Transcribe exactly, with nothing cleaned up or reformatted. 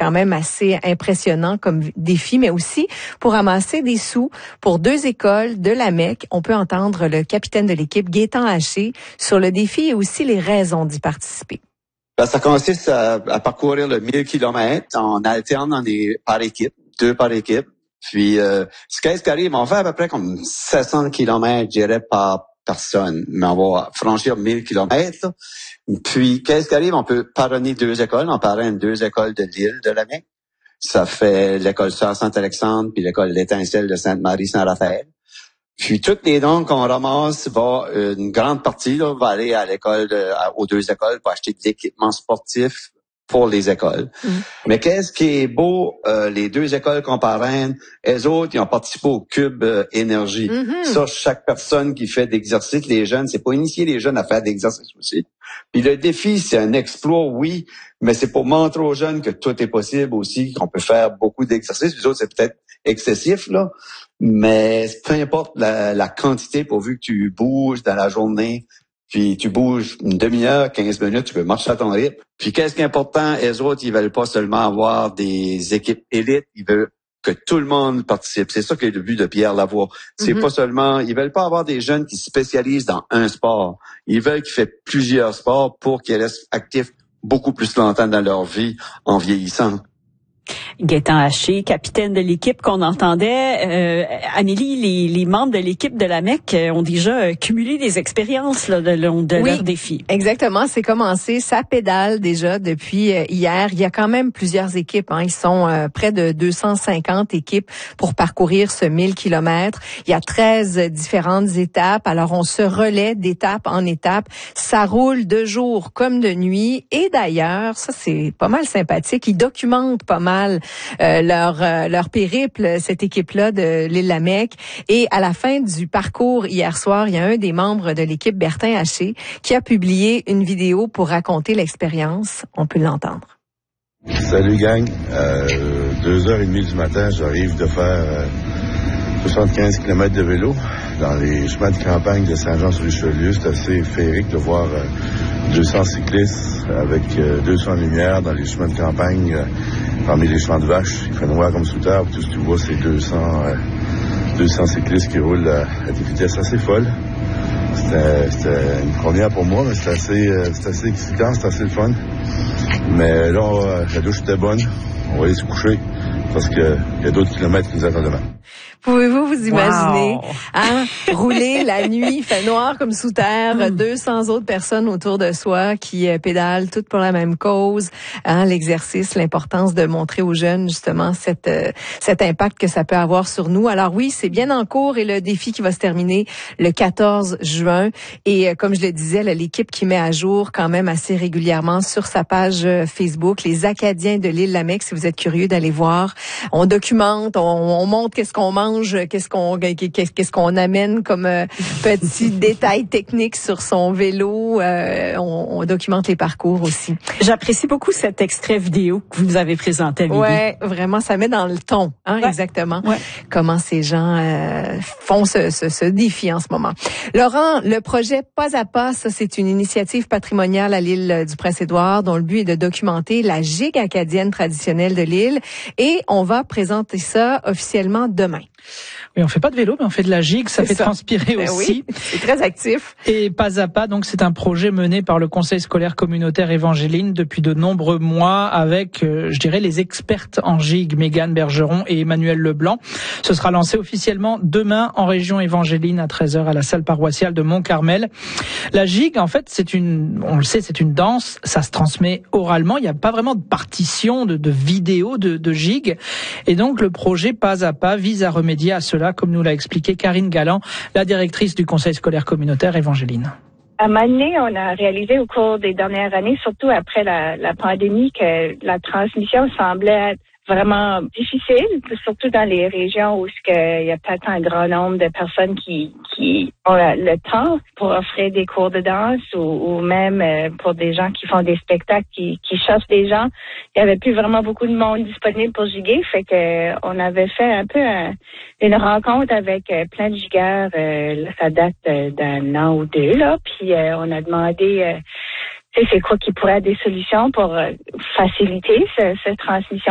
quand même assez impressionnant comme défi, mais aussi pour ramasser des sous pour deux écoles de la Mecque. On peut entendre le capitaine de l'équipe, Gaétan Haché, sur le défi et aussi les raisons d'y participer. Ben, ça consiste à, à parcourir le mille kilomètres. On alterne dans des, par équipe, deux par équipe. Puis, euh, ce qu'est-ce qui arrive, on fait à peu près comme sept cents kilomètres, je dirais, par personne. Mais on va franchir mille kilomètres. Puis, qu'est-ce qui arrive? On peut parrainer deux écoles. On parraine deux écoles de l'île de la Mecque. Ça fait l'école Sœur Saint-Alexandre puis l'école L'Étincelle de Sainte-Marie-Saint-Raphaël. Puis toutes les dons qu'on ramasse, va une grande partie là, va aller à l'école, de, à, aux deux écoles pour acheter de l'équipement sportif pour les écoles. Mmh. Mais qu'est-ce qui est beau, euh, les deux écoles qu'on parraine, elles autres, ils ont participé au Cube euh, Énergie. Mmh. Ça, chaque personne qui fait d'exercice, les jeunes, c'est pour initier les jeunes à faire d'exercice aussi. Puis le défi, c'est un exploit, oui, mais c'est pour montrer aux jeunes que tout est possible aussi, qu'on peut faire beaucoup d'exercices. Les autres, c'est peut-être excessif, là, mais peu importe la, la quantité, pourvu que tu bouges dans la journée, puis tu bouges une demi-heure, quinze minutes, tu peux marcher à ton rythme. Puis qu'est-ce qui est important, les autres, ils veulent pas seulement avoir des équipes élites, ils veulent que tout le monde participe. C'est ça qui est le but de Pierre Lavoie. C'est mm-hmm. pas seulement, ils veulent pas avoir des jeunes qui se spécialisent dans un sport. Ils veulent qu'ils fassent plusieurs sports pour qu'ils restent actifs beaucoup plus longtemps dans leur vie en vieillissant. Gaétan Haché, capitaine de l'équipe qu'on entendait. Euh, Amélie, les, les membres de l'équipe de la Mecque ont déjà cumulé des expériences là, de, de oui, leurs défis. Exactement, c'est commencé, ça pédale déjà depuis hier. Il y a quand même plusieurs équipes. Hein. Ils sont euh, près de deux cent cinquante équipes pour parcourir ce mille kilomètres. Il y a treize différentes étapes. Alors, on se relaie d'étape en étape. Ça roule de jour comme de nuit. Et d'ailleurs, ça, c'est pas mal sympathique. Ils documentent pas mal Euh, leur euh, leur périple, cette équipe-là de l'île La Mecque. Et à la fin du parcours hier soir, il y a un des membres de l'équipe, Bertin Haché, qui a publié une vidéo pour raconter l'expérience. On peut l'entendre. Salut gang, euh, deux heures et demie du matin, j'arrive de faire euh, soixante-quinze kilomètres de vélo dans les chemins de campagne de Saint-Jean-sur-Richelieu. C'est assez féerique de voir euh, deux cents cyclistes avec euh, deux cents lumières dans les chemins de campagne euh, parmi les champs de vaches. Il fait noir comme sous terre. Tout ce que tu vois, c'est deux cents, euh, deux cents cyclistes qui roulent à, à des vitesses assez folles. C'était, c'était une première pour moi, mais c'était assez, euh, c'était assez excitant, c'était assez le fun. Mais là, euh, la douche était bonne. On va aller se coucher parce qu'il y a d'autres kilomètres qui nous attendent demain. Pouvez-vous vous imaginer, wow. hein, rouler la nuit, il fait noir comme sous terre, mm. deux cents autres personnes autour de soi qui euh, pédalent toutes pour la même cause, hein, l'exercice, l'importance de montrer aux jeunes justement cette, euh, cet impact que ça peut avoir sur nous. Alors oui, c'est bien en cours et le défi qui va se terminer le quatorze juin. Et euh, comme je le disais, là, l'équipe qui met à jour quand même assez régulièrement sur sa page euh, Facebook, les Acadiens de l'île La Mecque, si vous êtes curieux d'aller voir, on documente, on, on montre qu'est-ce qu'on mange, qu'est-ce qu'on qu'est-ce, qu'est-ce qu'on amène comme euh, petits détails techniques sur son vélo. Euh, on, on documente les parcours aussi. J'apprécie beaucoup cet extrait vidéo que vous nous avez présenté, Amélie. Ouais, vraiment, ça met dans le ton, hein, ouais. exactement. Ouais. Comment ces gens euh, font ce, ce, ce défi en ce moment. Laurent, le projet Pas à Pas, ça c'est une initiative patrimoniale à l'île du Prince-Édouard dont le but est de documenter la gigue acadienne traditionnelle de l'île et on va présenter ça officiellement demain. Oui, on fait pas de vélo, mais on fait de la gigue, ça c'est fait ça. transpirer ben aussi. Oui, c'est très actif. Et Pas à Pas, donc c'est un projet mené par le Conseil scolaire communautaire Évangéline depuis de nombreux mois avec, euh, je dirais, les expertes en gigue, Mégane Bergeron et Emmanuel Leblanc. Ce sera lancé officiellement demain en région Évangéline à treize heures à la salle paroissiale de Mont-Carmel. La gigue, en fait, c'est une, on le sait, c'est une danse, ça se transmet oralement. Il n'y a pas vraiment de partition, de, de vidéo de, de gigue. Et donc, le projet Pas à Pas vise à remédier à cela, comme nous l'a expliqué Karine Galland, la directrice du Conseil scolaire communautaire Évangéline. À un moment donné, on a réalisé au cours des dernières années, surtout après la, la pandémie, que la transmission semblait être vraiment difficile, surtout dans les régions où il y a peut-être un grand nombre de personnes qui, qui ont le temps pour offrir des cours de danse ou, ou même pour des gens qui font des spectacles, qui, qui chassent des gens. Il y avait plus vraiment beaucoup de monde disponible pour giguer, fait que on avait fait un peu un, une rencontre avec plein de gigueurs. Euh, ça date d'un an ou deux, là, puis euh, on a demandé euh, c'est quoi qui pourrait être des solutions pour euh, faciliter ce, cette transmission.